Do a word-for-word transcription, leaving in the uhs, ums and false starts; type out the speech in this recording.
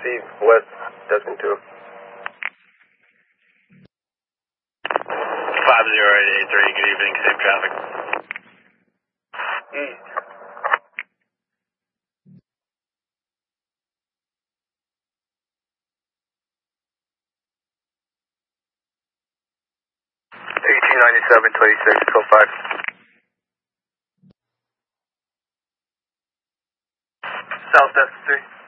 proceed west, Desmond two. five zero eight eight three, good evening, same traffic. East. eighteen ninety-seven, twenty-six, twelve five. South Desmond three.